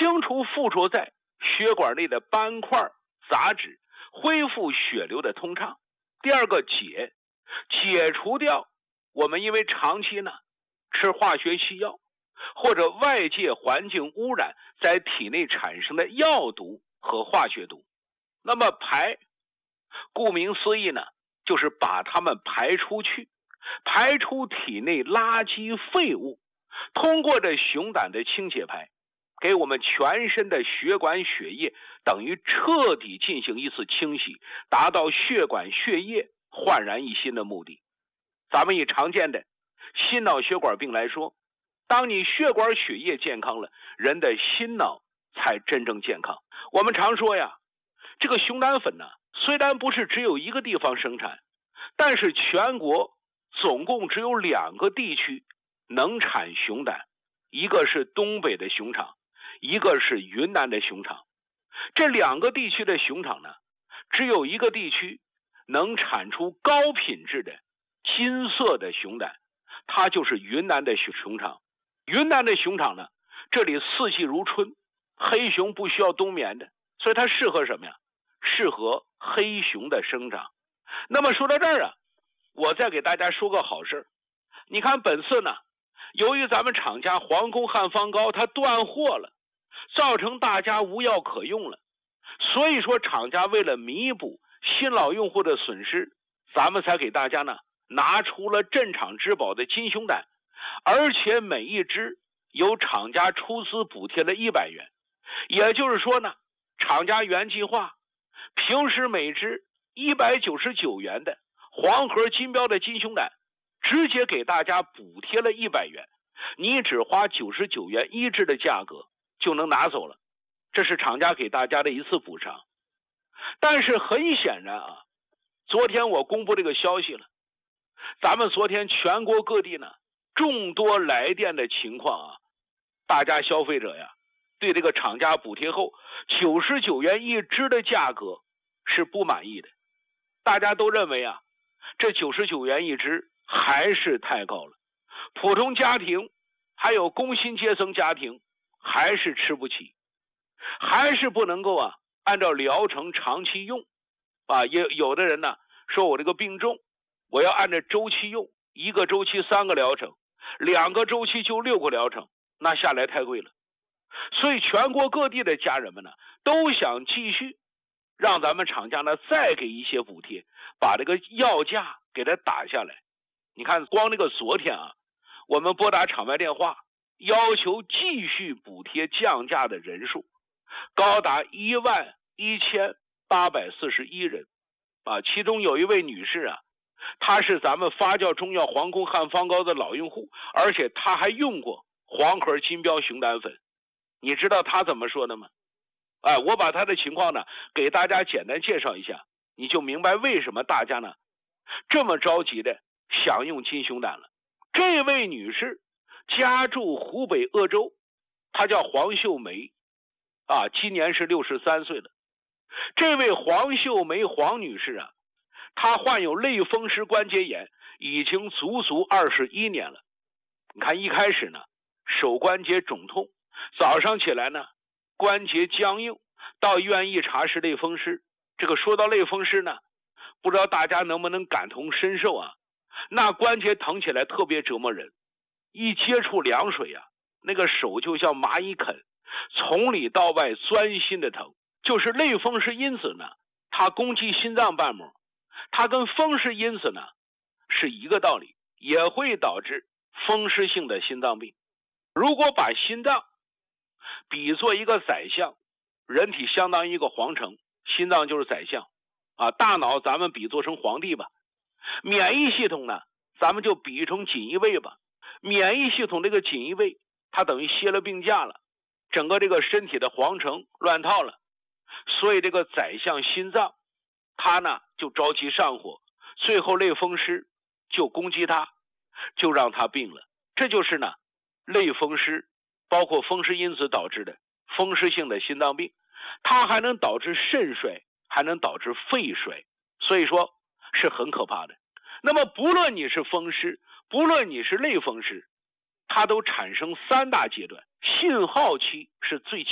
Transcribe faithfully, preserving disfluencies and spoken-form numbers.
清除附着在血管内的斑块、杂质，恢复血流的通畅。第二个解，解除掉我们因为长期呢吃化学西药或者外界环境污染在体内产生的药毒和化学毒。那么排，顾名思义呢，就是把它们排出去，排出体内垃圾废物，通过这熊胆的清洁排，给我们全身的血管血液等于彻底进行一次清洗，达到血管血液焕然一新的目的。咱们以常见的心脑血管病来说，当你血管血液健康了，人的心脑才真正健康。我们常说呀，这个熊胆粉呢，虽然不是只有一个地方生产，但是全国总共只有两个地区能产熊胆，一个是东北的熊场，一个是云南的熊场。这两个地区的熊场呢，只有一个地区能产出高品质的金色的熊胆，它就是云南的熊场。云南的熊场呢，这里四季如春，黑熊不需要冬眠的，所以它适合什么呀？适合黑熊的生长。那么说到这儿啊，我再给大家说个好事。你看本次呢，由于咱们厂家皇宫汉方膏它断货了，造成大家无药可用了，所以说厂家为了弥补新老用户的损失，咱们才给大家呢拿出了镇厂之宝的金熊胆，而且每一只由厂家出资补贴了一百元。也就是说呢，厂家原计划平时每只一百九十九元的黄盒金标的金熊胆，直接给大家补贴了一百元，你只花九十九元一只的价格就能拿走了，这是厂家给大家的一次补偿。但是很显然啊，昨天我公布这个消息了，咱们昨天全国各地呢众多来电的情况啊，大家消费者呀对这个厂家补贴后九十九元一只的价格是不满意的。大家都认为啊，这九十九元一只还是太高了，普通家庭还有工薪阶层家庭还是吃不起，还是不能够啊按照疗程长期用啊。也有的人呢说我这个病重，我要按照周期用，一个周期三个疗程，两个周期就六个疗程，那下来太贵了。所以全国各地的家人们呢都想继续让咱们厂家呢再给一些补贴，把这个药价给它打下来。你看光这个昨天啊，我们拨打厂外电话要求继续补贴降价的人数高达一万一千八百四十一人啊，其中有一位女士啊，她是咱们发酵中药皇宫汉方膏的老用户，而且她还用过黄盒金标熊胆粉。你知道她怎么说的吗？哎，我把她的情况呢给大家简单介绍一下，你就明白为什么大家呢这么着急的想用金熊胆了。这位女士家住湖北鄂州，她叫黄秀梅啊，今年是六十三岁了。这位黄秀梅黄女士啊，她患有类风湿关节炎已经足足二十一年了。你看一开始呢手关节肿痛，早上起来呢关节僵硬，到医院一查是类风湿。这个说到类风湿呢，不知道大家能不能感同身受啊？那关节疼起来特别折磨人，一接触凉水啊，那个手就像蚂蚁啃，从里到外钻心的疼。就是类风湿因子呢，它攻击心脏瓣膜，它跟风湿因子呢是一个道理，也会导致风湿性的心脏病。如果把心脏比作一个宰相，人体相当于一个皇城，心脏就是宰相啊，大脑咱们比作成皇帝吧，免疫系统呢咱们就比喻成锦衣卫吧。免疫系统这个锦衣卫它等于歇了病假了，整个这个身体的皇城乱套了，所以这个宰相心脏它呢就着急上火，最后类风湿就攻击它，就让它病了。这就是呢类风湿包括风湿因子导致的风湿性的心脏病，它还能导致肾衰，还能导致肺衰，所以说是很可怕的。那么不论你是风湿，不论你是类风湿，它都产生三大阶段，信号期是最